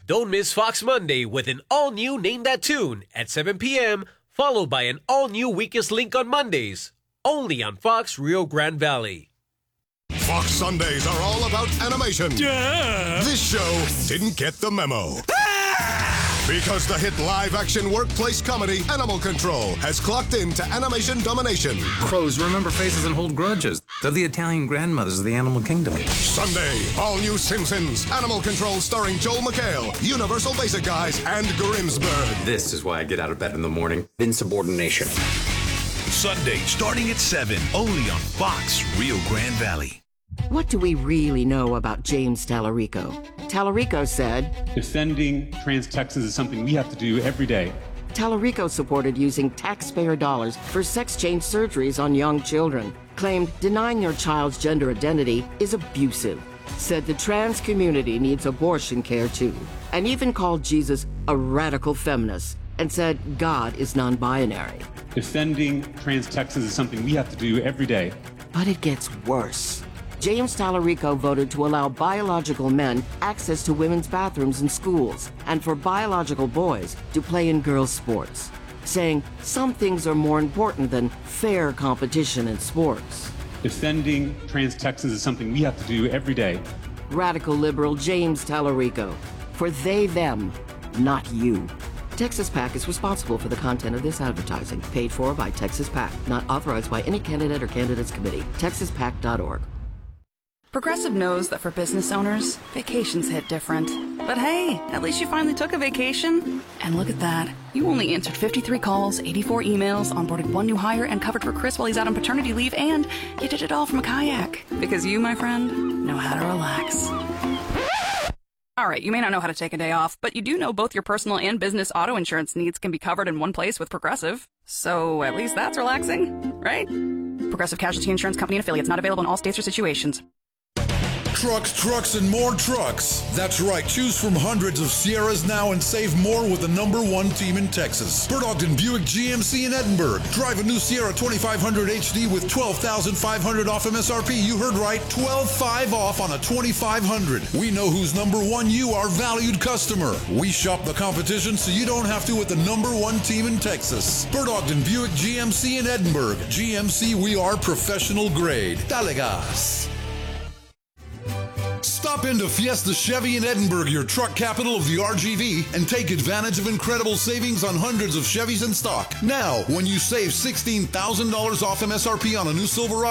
Don't miss Fox Monday with an all-new Name That Tune at 7 p.m., followed by an all-new Weakest Link on Mondays, only on Fox Rio Grande Valley. Fox Sundays are all about animation. This show didn't get the memo. Because the hit live-action workplace comedy Animal Control has clocked into animation domination. Crows remember faces and hold grudges. They're the Italian grandmothers of the animal kingdom. Sunday, all-new Simpsons, Animal Control starring Joel McHale, Universal Basic Guys, and Grimmsburg. This is why I get out of bed in the morning. Insubordination. Sunday, starting at 7, only on Fox Rio Grande Valley. What do we really know about James Tallarico? Tallarico said, defending trans Texans is something we have to do every day. Tallarico supported using taxpayer dollars for sex change surgeries on young children, claimed denying your child's gender identity is abusive, said the trans community needs abortion care too, and even called Jesus a radical feminist, and said God is non-binary. Defending trans Texans is something we have to do every day. But it gets worse. James Tallarico voted to allow biological men access to women's bathrooms in schools and for biological boys to play in girls' sports, saying some things are more important than fair competition in sports. Defending trans Texans is something we have to do every day. Radical liberal James Tallarico. For they, them, not you. Texas PAC is responsible for the content of this advertising, paid for by Texas PAC, not authorized by any candidate or candidates committee. TexasPAC.org. Progressive knows that for business owners, vacations hit different. But hey, at least you finally took a vacation. And look at that. You only answered 53 calls, 84 emails, onboarded one new hire, and covered for Chris while he's out on paternity leave, and you did it all from a kayak. Because you, my friend, know how to relax. All right, you may not know how to take a day off, but you do know both your personal and business auto insurance needs can be covered in one place with Progressive. So at least that's relaxing, right? Progressive Casualty Insurance Company and affiliates, not available in all states or situations. Trucks, and more trucks. That's right. Choose from hundreds of Sierras now and save more with the #1 team in Texas. Bert Ogden Buick GMC in Edinburg. Drive a new Sierra 2500 HD with $12,500 off MSRP. You heard right. $12,500 off on a 2500. We know who's #1. You, our valued customer. We shop the competition so you don't have to with the #1 team in Texas. Bert Ogden Buick GMC in Edinburg. GMC, we are professional grade. Dale gas. Stop into Fiesta Chevy in Edinburg, your truck capital of the RGV, and take advantage of incredible savings on hundreds of Chevys in stock. Now, when you save $16,000 off MSRP on a new Silverado,